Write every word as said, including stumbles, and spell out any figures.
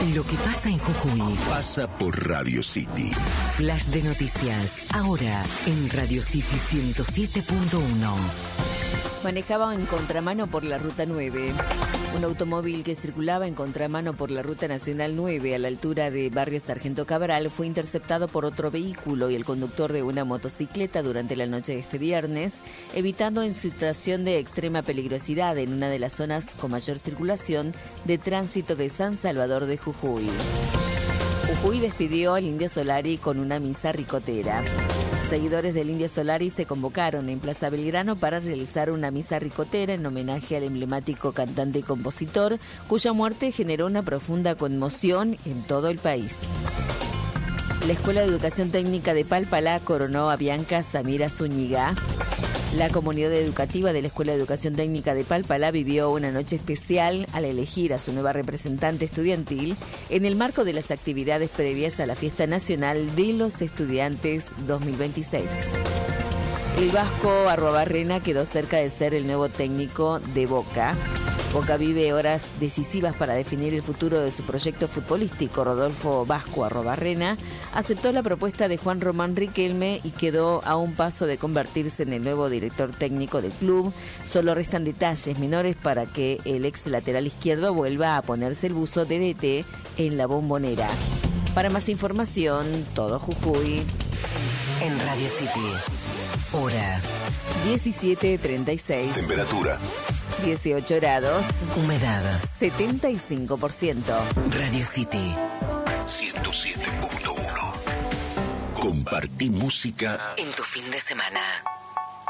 Lo que pasa en Jujuy pasa por Radio City. Flash de noticias, ahora en Radio City ciento siete punto uno. Manejaba en contramano por la Ruta nueve. Un automóvil que circulaba en contramano por la Ruta Nacional nueve a la altura de Barrio Sargento Cabral fue interceptado por otro vehículo y el conductor de una motocicleta durante la noche de este viernes, evitando en situación de extrema peligrosidad en una de las zonas con mayor circulación de tránsito de San Salvador de Jujuy. Jujuy despidió al Indio Solari con una misa ricotera. Seguidores del Indio Solari se convocaron en Plaza Belgrano para realizar una misa ricotera en homenaje al emblemático cantante y compositor, cuya muerte generó una profunda conmoción en todo el país. La Escuela de Educación Técnica de Palpalá coronó a Bianca Samira Zúñiga. La comunidad educativa de la Escuela de Educación Técnica de Palpalá vivió una noche especial al elegir a su nueva representante estudiantil en el marco de las actividades previas a la Fiesta Nacional de los Estudiantes dos mil veintiséis. El vasco Arruabarrena quedó cerca de ser el nuevo técnico de Boca. Boca vive horas decisivas para definir el futuro de su proyecto futbolístico. Rodolfo Vasco Arruabarrena aceptó la propuesta de Juan Román Riquelme y quedó a un paso de convertirse en el nuevo director técnico del club. Solo restan detalles menores para que el ex lateral izquierdo vuelva a ponerse el buzo de D T en la Bombonera. Para más información, todo Jujuy en Radio City. Hora diecisiete treinta y seis. Temperatura dieciocho grados. Humedad setenta y cinco por ciento. Radio City ciento siete punto uno. Compartí música en tu fin de semana.